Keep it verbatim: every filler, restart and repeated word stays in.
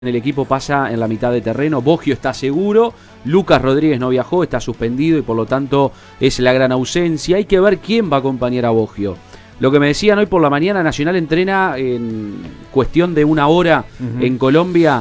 El equipo pasa en la mitad de terreno. Boggio está seguro, Lucas Rodríguez no viajó, está suspendido y por lo tanto es la gran ausencia. Hay que ver quién va a acompañar a Boggio. Lo que me decían hoy por la mañana, Nacional entrena en cuestión de una hora uh-huh. en Colombia